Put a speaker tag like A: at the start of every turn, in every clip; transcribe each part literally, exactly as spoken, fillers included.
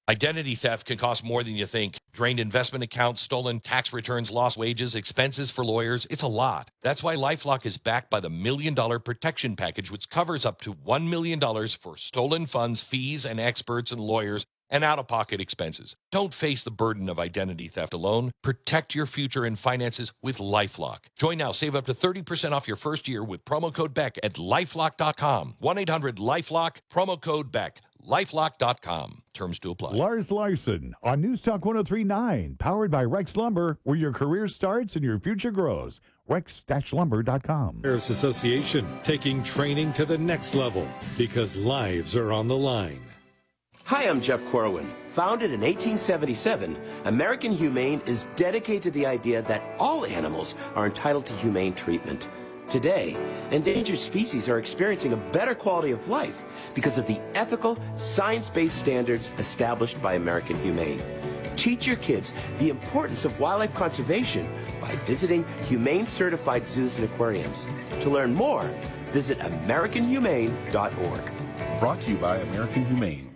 A: Identity theft can cost more than you think. Drained investment accounts, stolen tax returns, lost wages, expenses for lawyers. It's a lot. That's why LifeLock is backed by the Million Dollar Protection Package, which covers up to one million dollars for stolen funds, fees, and experts and lawyers, and out-of-pocket expenses. Don't face the burden of identity theft alone. Protect your future and finances with LifeLock. Join now. Save up to thirty percent off your first year with promo code Beck at lifelock dot com. one eight hundred lifelock, promo code Beck. lifelock dot com. Terms to apply.
B: Lars Larson on News Talk one oh three point nine, powered by Rex Lumber, where your career starts and your future grows. rex dash lumber dot com.
C: Sheriff's Association, taking training to the next level because lives are on the line.
D: Hi, I'm Jeff Corwin. Founded in eighteen seventy-seven, American Humane is dedicated to the idea that all animals are entitled to humane treatment. Today, endangered species are experiencing a better quality of life because of the ethical, science-based standards established by American Humane. Teach your kids the importance of wildlife conservation by visiting humane-certified zoos and aquariums. To learn more, visit american humane dot org.
E: Brought to you by American Humane.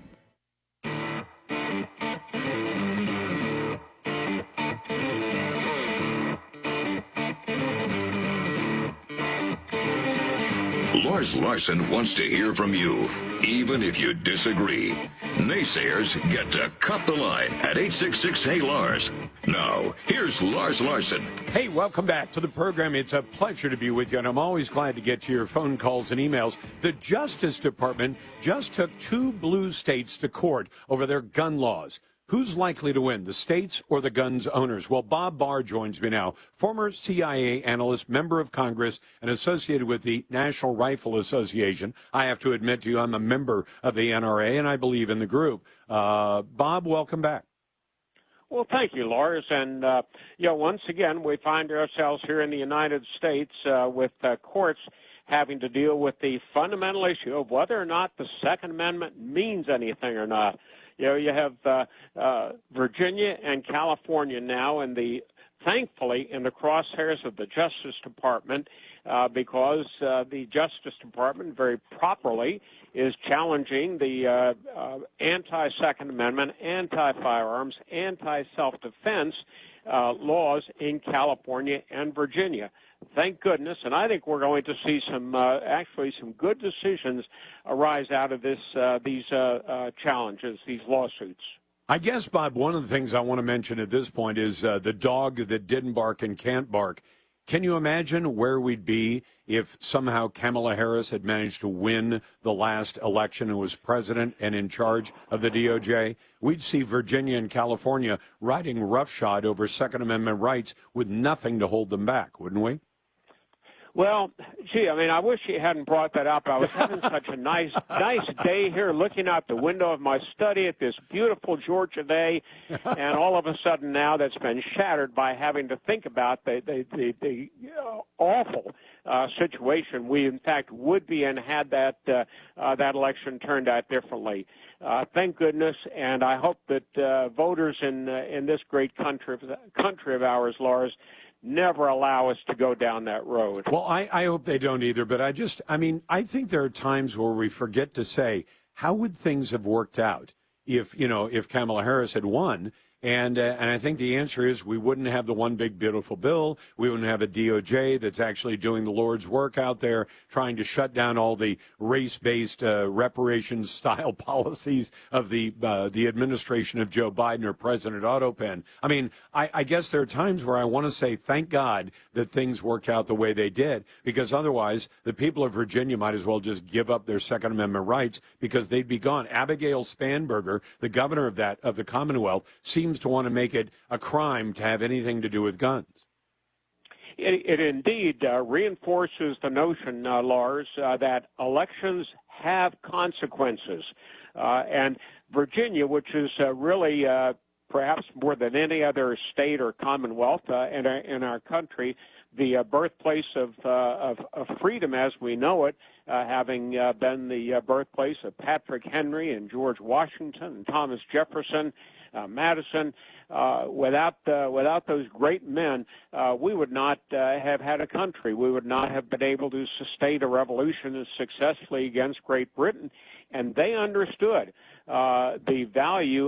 F: Lars Larson wants to hear from you, even if you disagree. Naysayers get to cut the line at eight six six, hey Lars. Now, here's Lars Larson.
C: Hey, welcome back to the program. It's a pleasure to be with you, and I'm always glad to get to your phone calls and emails. The Justice Department just took two blue states to court over their gun laws. Who's likely to win, the states or the guns owners? Well, Bob Barr joins me now, former C I A analyst, member of Congress, and associated with the National Rifle Association. I have to admit to you, I'm a member of the N R A, and I believe in the group. Uh, Bob, welcome back.
G: Well, thank you, Lars. And, uh, you know, once again, we find ourselves here in the United States uh, with uh, courts having to deal with the fundamental issue of whether or not the Second Amendment means anything or not. You know, you have uh, uh, Virginia and California now, and the thankfully in the crosshairs of the Justice Department, uh, because uh, the Justice Department very properly is challenging the uh, uh, anti-Second Amendment, anti-firearms, anti-self-defense uh, laws in California and Virginia. Thank goodness, and I think we're going to see some, uh, actually, some good decisions arise out of this, uh, these uh, uh, challenges, these lawsuits.
C: I guess, Bob, one of the things I want to mention at this point is uh, the dog that didn't bark and can't bark. Can you imagine where we'd be if somehow Kamala Harris had managed to win the last election and was president and in charge of the D O J? We'd see Virginia and California riding roughshod over Second Amendment rights with nothing to hold them back, wouldn't we?
G: Well, gee, I mean, I wish you hadn't brought that up. I was having such a nice, nice day here, looking out the window of my study at this beautiful Georgia day, and all of a sudden now that's been shattered by having to think about the the the, the uh, awful uh, situation we, in fact, would be in had that uh, uh, that election turned out differently. Uh, thank goodness, and I hope that uh, voters in uh, in this great country country of ours, Lars, never allow us to go down that road.
C: Well, I, I hope they don't either, but I just, I mean, I think there are times where we forget to say, how would things have worked out if, you know, if Kamala Harris had won? And uh, and I think the answer is we wouldn't have the one big beautiful bill. We wouldn't have a D O J that's actually doing the Lord's work out there, trying to shut down all the race-based uh, reparations-style policies of the uh, the administration of Joe Biden or President Otto Penn. I mean, I, I guess there are times where I want to say thank God that things worked out the way they did, because otherwise the people of Virginia might as well just give up their Second Amendment rights because they'd be gone. Abigail Spanberger, the governor of that of the Commonwealth, seems to want to make it a crime to have anything to do with guns.
G: It, it indeed uh, reinforces the notion, uh, Lars, uh, that elections have consequences. Uh, and Virginia, which is uh, really uh, perhaps more than any other state or commonwealth uh, in, our, in our country, the uh, birthplace of, uh, of, of freedom as we know it, uh, having uh, been the uh, birthplace of Patrick Henry and George Washington and Thomas Jefferson, uh, Madison. Uh, without uh, without those great men, uh, we would not uh, have had a country. We would not have been able to sustain a revolution successfully against Great Britain. And they understood uh, the value